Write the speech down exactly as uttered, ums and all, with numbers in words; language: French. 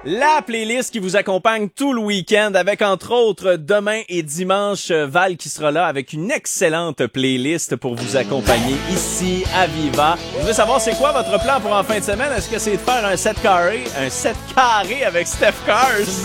La playlist qui vous accompagne tout le week-end avec entre autres demain et dimanche Val qui sera là avec une excellente playlist pour vous accompagner ici à Viva. Je voudrais savoir c'est quoi votre plan pour en fin de semaine? Est-ce que c'est de faire un set carré, un set carré avec Steph Cars?